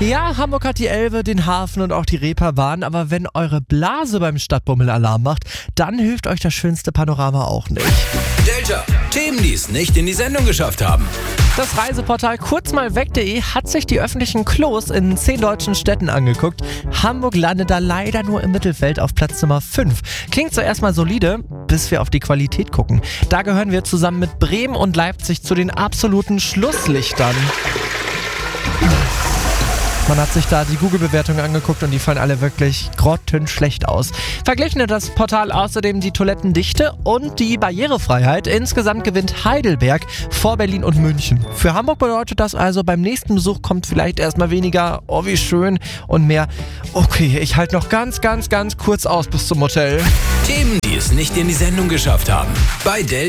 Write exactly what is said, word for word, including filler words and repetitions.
Ja, Hamburg hat die Elbe, den Hafen und auch die Reeperbahn, aber wenn eure Blase beim Stadtbummel Alarm macht, dann hilft euch das schönste Panorama auch nicht. Delta, Themen, die es nicht in die Sendung geschafft haben. Das Reiseportal kurzmalweg punkt de hat sich die öffentlichen Klos in zehn deutschen Städten angeguckt. Hamburg landet da leider nur im Mittelfeld auf Platz Nummer fünf. Klingt zuerst mal solide, bis wir auf die Qualität gucken. Da gehören wir zusammen mit Bremen und Leipzig zu den absoluten Schlusslichtern. Man hat sich da die Google-Bewertungen angeguckt und die fallen alle wirklich grottenschlecht aus. Verglichen hat das Portal außerdem die Toilettendichte und die Barrierefreiheit. Insgesamt gewinnt Heidelberg vor Berlin und München. Für Hamburg bedeutet das also, beim nächsten Besuch kommt vielleicht erstmal weniger, oh wie schön, und mehr, okay, ich halte noch ganz, ganz, ganz kurz aus bis zum Hotel. Themen, die es nicht in die Sendung geschafft haben. Bei Delta.